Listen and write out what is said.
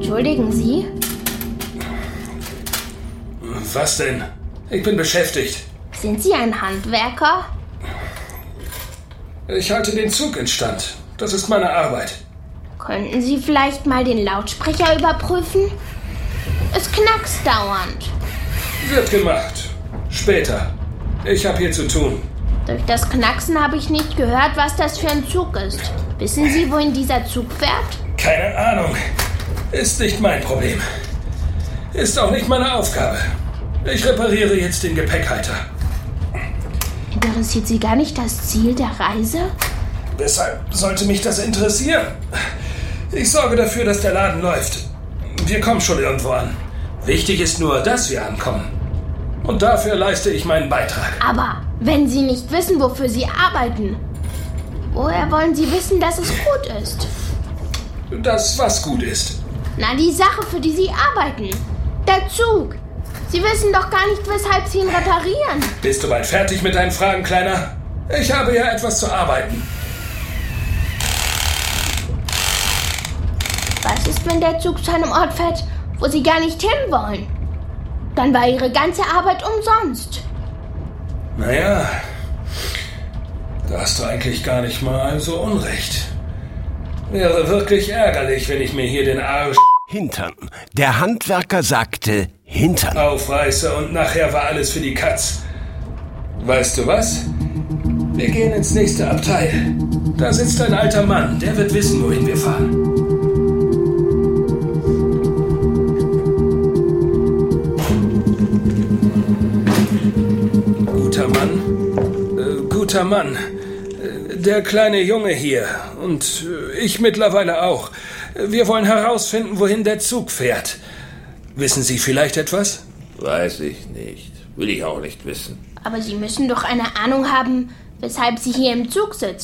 Entschuldigen Sie? Was denn? Ich bin beschäftigt. Sind Sie ein Handwerker? Ich halte den Zug instand. Das ist meine Arbeit. Könnten Sie vielleicht mal den Lautsprecher überprüfen? Es knackst dauernd. Wird gemacht. Später. Ich habe hier zu tun. Durch das Knacksen habe ich nicht gehört, was das für ein Zug ist. Wissen Sie, wohin dieser Zug fährt? Keine Ahnung. Ist nicht mein Problem. Ist auch nicht meine Aufgabe. Ich repariere jetzt den Gepäckhalter. Interessiert Sie gar nicht das Ziel der Reise? Weshalb sollte mich das interessieren? Ich sorge dafür, dass der Laden läuft. Wir kommen schon irgendwo an. Wichtig ist nur, dass wir ankommen. Und dafür leiste ich meinen Beitrag. Aber wenn Sie nicht wissen, wofür Sie arbeiten, woher wollen Sie wissen, dass es gut ist? Das, was gut ist. Na, die Sache, für die Sie arbeiten. Der Zug. Sie wissen doch gar nicht, weshalb Sie ihn reparieren. Bist du bald fertig mit deinen Fragen, Kleiner? Ich habe ja etwas zu arbeiten. Was ist, wenn der Zug zu einem Ort fährt, wo Sie gar nicht hinwollen? Dann war Ihre ganze Arbeit umsonst. Naja, da hast du eigentlich gar nicht mal so unrecht. Wäre wirklich ärgerlich, wenn ich mir hier den Arsch Hintern. Der Handwerker sagte Hintern. aufreiße und nachher war alles für die Katz. Weißt du was? Wir gehen ins nächste Abteil. Da sitzt ein alter Mann, der wird wissen, wohin wir fahren. Guter Mann. Der kleine Junge hier und ich mittlerweile auch. Wir wollen herausfinden, wohin der Zug fährt. Wissen Sie vielleicht etwas? Weiß ich nicht. Will ich auch nicht wissen. Aber Sie müssen doch eine Ahnung haben, weshalb Sie hier im Zug sitzen.